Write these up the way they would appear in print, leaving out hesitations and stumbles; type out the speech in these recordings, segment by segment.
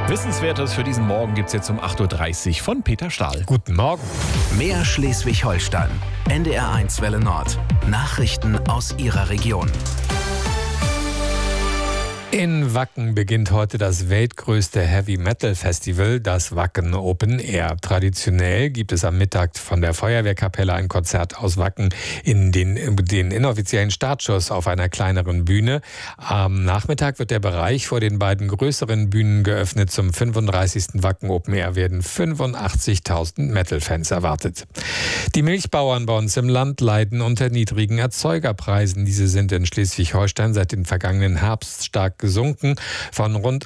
Wissenswertes für diesen Morgen gibt es jetzt um 8.30 Uhr von Peter Stahl. Guten Morgen. Mehr Schleswig-Holstein. NDR1 Welle Nord. Nachrichten aus Ihrer Region. In Wacken beginnt heute das weltgrößte Heavy-Metal-Festival, das Wacken Open Air. Traditionell gibt es am Mittag von der Feuerwehrkapelle ein Konzert aus Wacken in den inoffiziellen Startschuss auf einer kleineren Bühne. Am Nachmittag wird der Bereich vor den beiden größeren Bühnen geöffnet. Zum 35. Wacken Open Air werden 85.000 Metal-Fans erwartet. Die Milchbauern bei uns im Land leiden unter niedrigen Erzeugerpreisen. Diese sind in Schleswig-Holstein seit dem vergangenen Herbst stark gesunken, von rund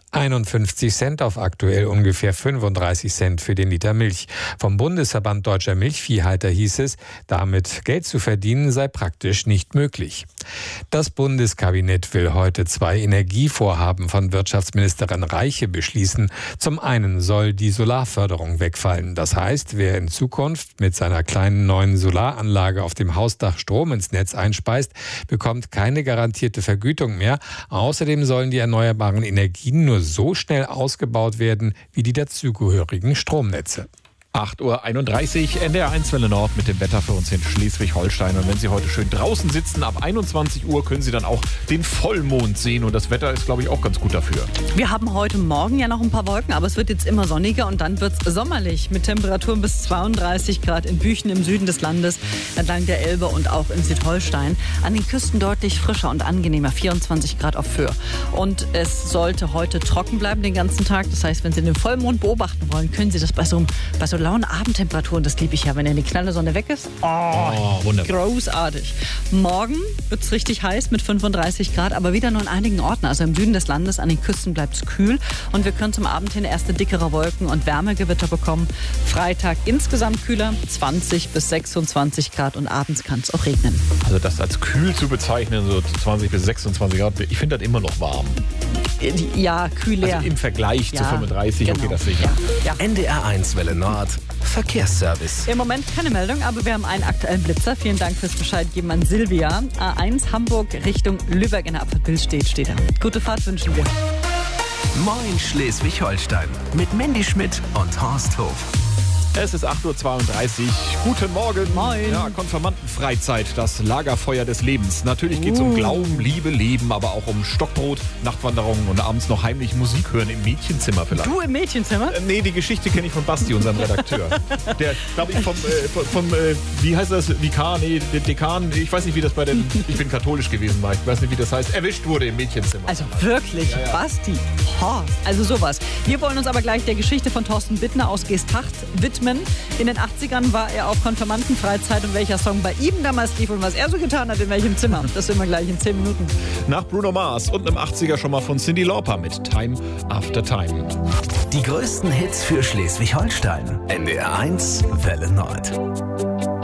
51 Cent auf aktuell ungefähr 35 Cent für den Liter Milch. Vom Bundesverband Deutscher Milchviehhalter hieß es, damit Geld zu verdienen sei praktisch nicht möglich. Das Bundeskabinett will heute 2 Energievorhaben von Wirtschaftsministerin Reiche beschließen. Zum einen soll die Solarförderung wegfallen. Das heißt, wer in Zukunft mit seiner kleinen neuen Solaranlage auf dem Hausdach Strom ins Netz einspeist, bekommt keine garantierte Vergütung mehr. Außerdem sollen die erneuerbaren Energien nur so schnell ausgebaut werden wie die dazugehörigen Stromnetze. 8.31 Uhr, NDR1 Welle Nord mit dem Wetter für uns in Schleswig-Holstein. Und wenn Sie heute schön draußen sitzen, ab 21 Uhr können Sie dann auch den Vollmond sehen. Und das Wetter ist, glaube ich, auch ganz gut dafür. Wir haben heute Morgen ja noch ein paar Wolken, aber es wird jetzt immer sonniger und dann wird es sommerlich mit Temperaturen bis 32 Grad in Büchen im Süden des Landes, entlang der Elbe und auch in Südholstein. An den Küsten deutlich frischer und angenehmer, 24 Grad auf Föhr. Und es sollte heute trocken bleiben den ganzen Tag. Das heißt, wenn Sie den Vollmond beobachten wollen, können Sie das bei so lauen Abendtemperaturen, das liebe ich ja, wenn die Knallsonne weg ist. Oh, wunderbar. Großartig. Morgen wird es richtig heiß mit 35 Grad, aber wieder nur in einigen Orten. Also im Süden des Landes, an den Küsten bleibt es kühl. Und wir können zum Abend hin erste dickere Wolken und Wärmegewitter bekommen. Freitag insgesamt kühler, 20 bis 26 Grad und abends kann es auch regnen. Also das als kühl zu bezeichnen, so 20 bis 26 Grad, ich finde das immer noch warm. Ja, kühl leer. Also im Vergleich zu 35, genau. Okay, das sicher. Ja. NDR1 Welle Nord. Verkehrsservice. Im Moment keine Meldung, aber wir haben einen aktuellen Blitzer. Vielen Dank fürs Bescheid geben an Silvia. A1 Hamburg Richtung Lübeck in der Abfahrtbild steht er. Gute Fahrt wünschen wir. Moin Schleswig-Holstein. Mit Mandy Schmidt und Horst Hof. Es ist 8.32 Uhr. Guten Morgen. Moin. Ja, Konfirmandenfreizeit, das Lagerfeuer des Lebens. Natürlich geht es um Glauben, Liebe, Leben, aber auch um Stockbrot, Nachtwanderungen und abends noch heimlich Musik hören im Mädchenzimmer vielleicht. Du im Mädchenzimmer? Nee, die Geschichte kenne ich von Basti, unserem Redakteur. Der, glaube ich, vom wie heißt das, Vikar, nee, Dekan, ich weiß nicht, wie das bei den, ich bin katholisch gewesen, Mike, ich weiß nicht, wie das heißt, erwischt wurde im Mädchenzimmer. Also wirklich, ja. Basti, Horst, also sowas. Wir wollen uns aber gleich der Geschichte von Thorsten Bittner aus Geesthacht widmen. In den 80ern war er auf Konfirmandenfreizeit und welcher Song bei ihm damals lief und was er so getan hat, in welchem Zimmer. Das sehen wir gleich in 10 Minuten. Nach Bruno Mars und einem 80er schon mal von Cyndi Lauper mit Time After Time. Die größten Hits für Schleswig-Holstein. NDR1 Welle Nord.